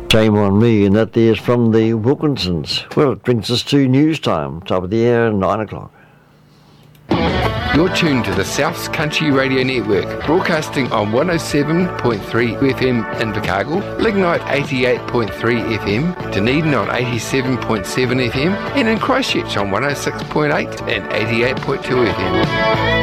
Shame on me, and that there's from the Wilkinsons. Well, it brings us to news time, top of the hour, 9 o'clock. You're tuned to the South's Country Radio Network, broadcasting on 107.3 FM in Invercargill, Lignite 88.3 FM, Dunedin on 87.7 FM, and in Christchurch on 106.8 and 88.2 FM.